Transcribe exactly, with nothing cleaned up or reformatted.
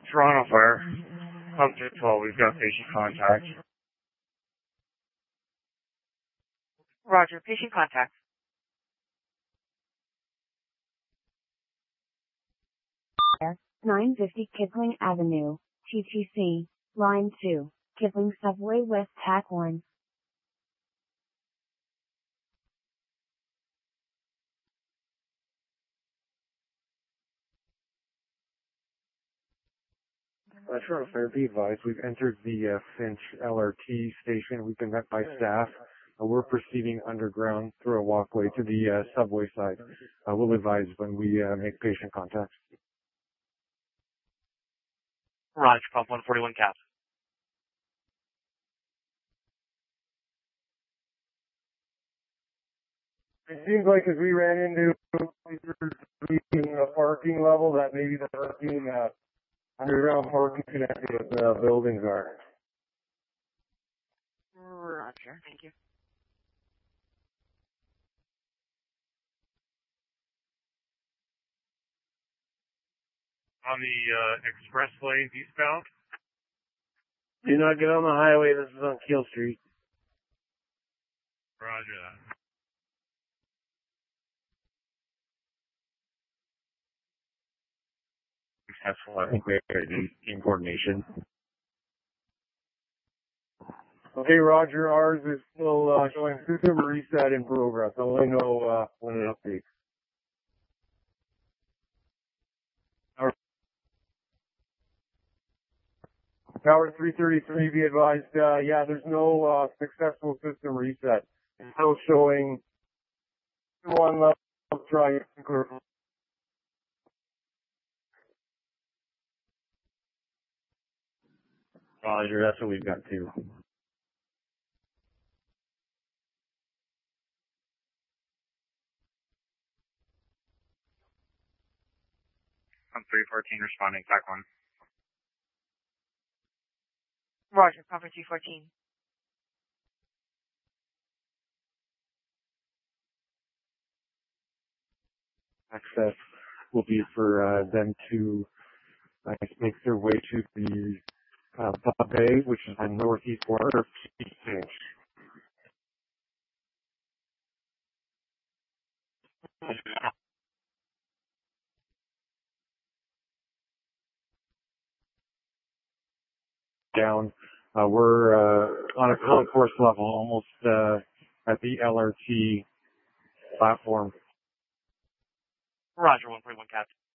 Toronto Fire. Up to twelve, we've got patient contact. Roger, patient contact. nine fifty Kipling Avenue, T T C, Line two, Kipling Subway West Tack one. Uh, Toronto Fire, be advised, we've entered the uh, Finch L R T station. We've been met by staff. Uh, we're proceeding underground through a walkway to the uh, subway side. Uh, we'll advise when we uh, make patient contact. Roger, pump one forty-one cap. It seems like as we ran into the parking level that maybe the parking, uh, underground parking connected with the uh, buildings are. Roger, thank you. On the uh, express lanes eastbound. Do not get on the highway. This is on Keel Street. Roger that. Successful. I think we are in coordination. Okay, Roger. Ours is still uh, showing system reset in progress. I'll let you know uh, when it updates. Tower three thirty-three, be advised, uh, yeah, there's no uh, successful system reset. It's still showing one level triangular. Roger, that's what we've got too. I'm three fourteen responding, back one. Roger, Pumper three fourteen. Access will be for uh, them to uh, make their way to the uh, Bub Bay, which is the northeast corner of Finch. Down, uh, we're uh, on a concourse level, almost uh, at the L R T platform. Roger, one forty-one cap.